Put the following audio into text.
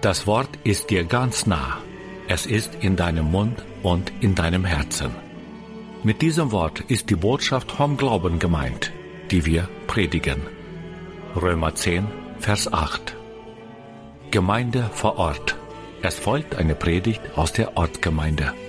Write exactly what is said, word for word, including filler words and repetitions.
Das Wort ist dir ganz nah. Es ist in deinem Mund und in deinem Herzen. Mit diesem Wort ist die Botschaft vom Glauben gemeint, die wir predigen. Römer zehn, Vers acht. Gemeinde vor Ort. Es folgt eine Predigt aus der Ortgemeinde.